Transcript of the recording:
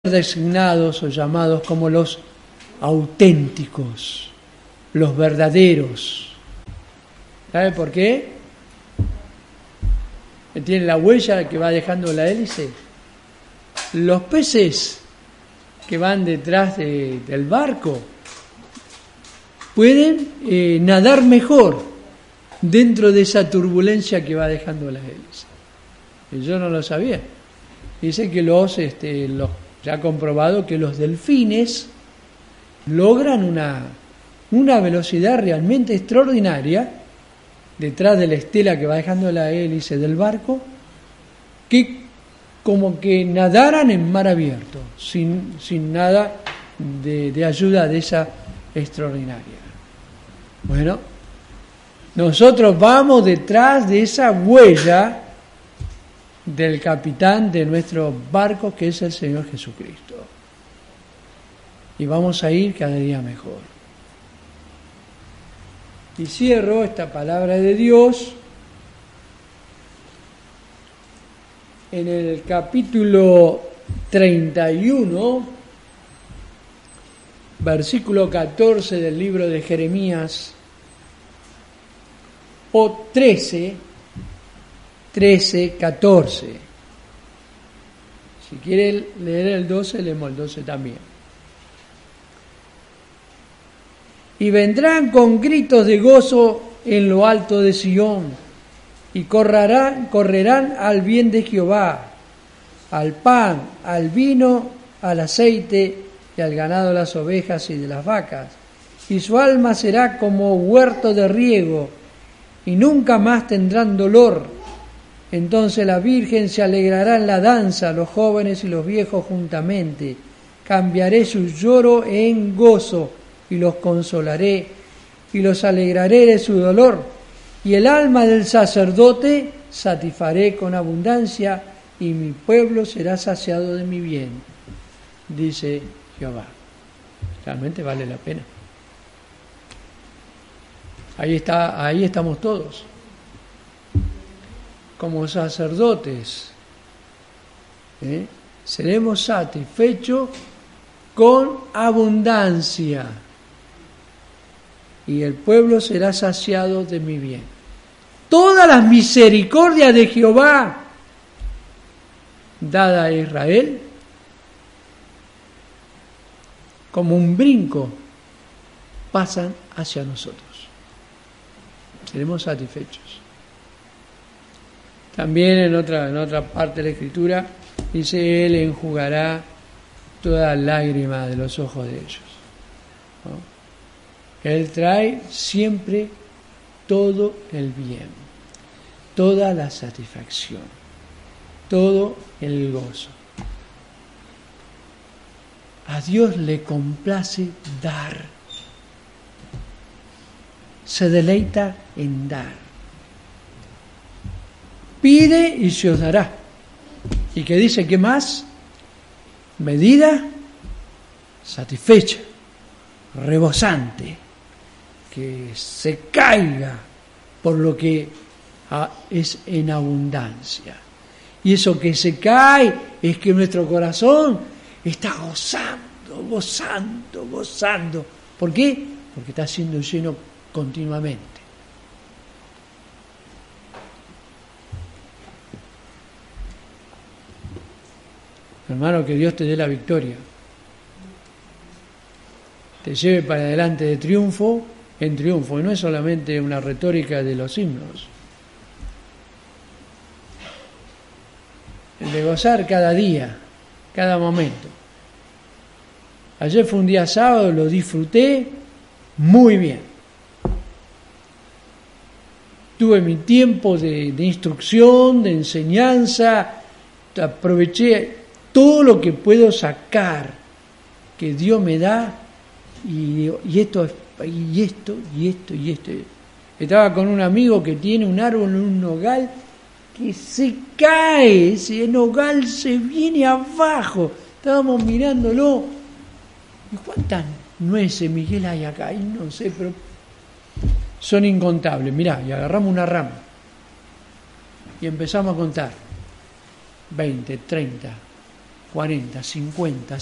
designados o llamados como los auténticos, los verdaderos. ¿Sabe por qué? Tiene la huella que va dejando la hélice. Los peces que van detrás del barco pueden nadar mejor dentro de esa turbulencia que va dejando la hélice. Y yo no lo sabía. Dice que ya ha comprobado que los delfines logran una velocidad realmente extraordinaria detrás de la estela que va dejando la hélice del barco, que como que nadaran en mar abierto, sin nada de ayuda de esa extraordinaria. Bueno, nosotros vamos detrás de esa huella del capitán de nuestro barco, que es el Señor Jesucristo. Y vamos a ir cada día mejor. Y cierro esta palabra de Dios en el capítulo 31, versículo 14 del libro de Jeremías, o 13, 14. Si quieren leer el 12, leemos el 12 también. Y vendrán con gritos de gozo en lo alto de Sión, y correrán al bien de Jehová, al pan, al vino, al aceite, y al ganado de las ovejas y de las vacas. Y su alma será como huerto de riego, y nunca más tendrán dolor. Entonces la Virgen se alegrará en la danza, los jóvenes y los viejos juntamente. Cambiaré su lloro en gozo, y los consolaré, y los alegraré de su dolor. Y el alma del sacerdote satisfaré con abundancia, y mi pueblo será saciado de mi bien, dice Jehová. Realmente vale la pena. Ahí estamos todos. Como sacerdotes, seremos satisfechos con abundancia, y el pueblo será saciado de mi bien. Todas las misericordias de Jehová dada a Israel, como un brinco, pasan hacia nosotros. Seremos satisfechos. También en otra parte de la Escritura dice: Él enjugará toda lágrima de los ojos de ellos, ¿no? Él trae siempre todo el bien, toda la satisfacción, todo el gozo. A Dios le complace dar, se deleita en dar. Pide y se os dará. ¿Y qué dice? ¿Qué más? Medida satisfecha, rebosante, que se caiga por lo que es en abundancia. Y eso que se cae es que nuestro corazón está gozando. ¿Por qué? Porque está siendo lleno continuamente. Hermano, que Dios te dé la victoria, te lleve para adelante de triunfo en triunfo, y no es solamente una retórica de los himnos. El de gozar cada día, cada momento. Ayer fue un día sábado, lo disfruté muy bien. Tuve mi tiempo de instrucción, de enseñanza, aproveché todo lo que puedo sacar que Dios me da, y esto. Estaba con un amigo que tiene un árbol en un nogal que se cae, ese nogal se viene abajo. Estábamos mirándolo. ¿Y cuántas nueces, Miguel, hay acá? Y no sé, pero son incontables. Mirá, y agarramos una rama y empezamos a contar. 20, 30. 40, 50,